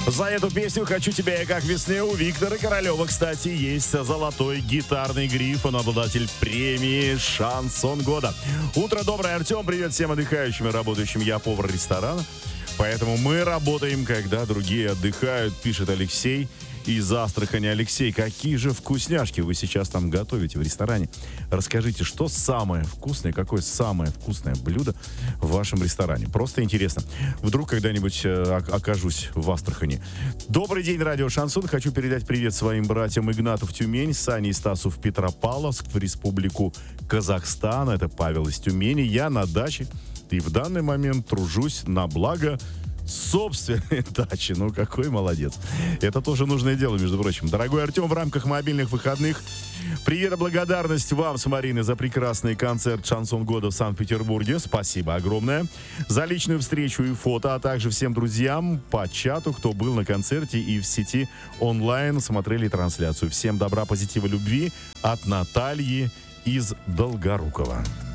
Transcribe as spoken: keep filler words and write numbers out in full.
За эту песню «Хочу тебя я как весны» у Виктора Королева, кстати, есть золотой гитарный гриф. Он обладатель премии «Шансон года». Утро доброе, Артем. Привет всем отдыхающим и работающим. Я повар ресторана. Поэтому мы работаем, когда другие отдыхают, пишет Алексей из Астрахани. Алексей, какие же вкусняшки вы сейчас там готовите в ресторане? Расскажите, что самое вкусное, какое самое вкусное блюдо в вашем ресторане? Просто интересно. Вдруг когда-нибудь э, окажусь в Астрахани. Добрый день, радио Шансон. Хочу передать привет своим братьям Игнату в Тюмень, Сане и Стасу в Петропавловск, в Республику Казахстан. Это Павел из Тюмени. Я на даче и в данный момент тружусь на благо собственной дачи. Ну, какой молодец. Это тоже нужное дело, между прочим. Дорогой Артем, в рамках мобильных выходных привет и благодарность вам с Мариной за прекрасный концерт «Шансон года» в Санкт-Петербурге. Спасибо огромное за личную встречу и фото, а также всем друзьям по чату, кто был на концерте и в сети онлайн смотрели трансляцию. Всем добра, позитива, любви от Натальи из Долгорукова.